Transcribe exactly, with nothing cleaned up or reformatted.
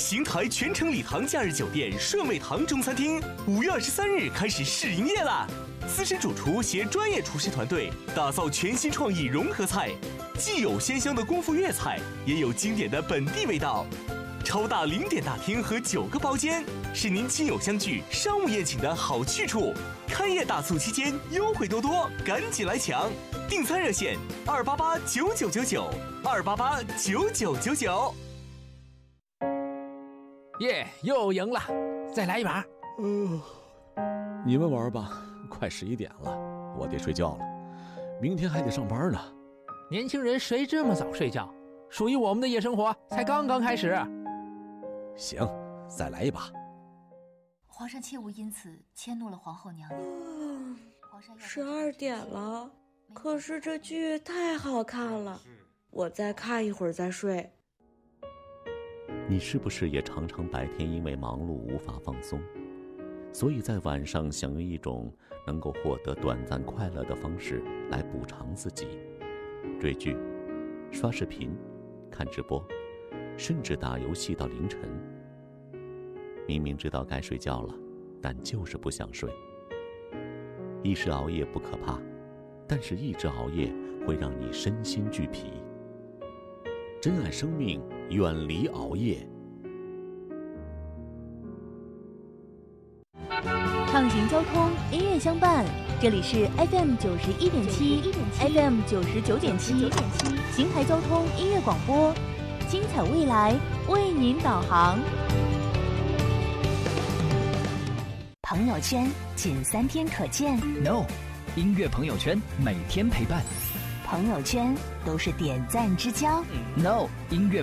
邢台全城礼堂假日酒店顺味堂中餐厅五月二十三日开始试营业啦！资深主厨携专业厨师团队打造全新创意融合菜，既有鲜香的功夫粤菜，也有经典的本地味道。超大零点大厅和九个包间，是您亲友相聚、商务宴请的好去处。开业大促期间优惠多多，赶紧来抢！订餐热线：二八八九九九九，二八八九九九九。 耶，又赢了，再来一把。 嗯、呃，你们玩吧，快十一点了，我得睡觉了，明天还得上班呢。 年轻人谁这么早睡觉？属于我们的夜生活才刚刚开始。 行，再来一把。 皇上切勿因此迁怒了皇后娘娘。 嗯，十二点了，可是这剧太好看了，我再看一会儿再睡。 你是不是也常常白天因为忙碌无法放松，所以在晚上想用一种能够获得短暂快乐的方式来补偿自己？追剧、刷视频、看直播，甚至打游戏到凌晨。明明知道该睡觉了，但就是不想睡。一时熬夜不可怕，但是一直熬夜会让你身心俱疲。珍爱生命，远离熬夜。 畅行交通，音乐相伴，这里是 F M 九十一点七 ，F M 九十九点七，邢台交通音乐广播，精彩未来为您导航。 朋友圈仅三天可见 ，No， 音乐朋友圈每天陪伴。 朋友圈都是点赞之交 ，No， 音乐。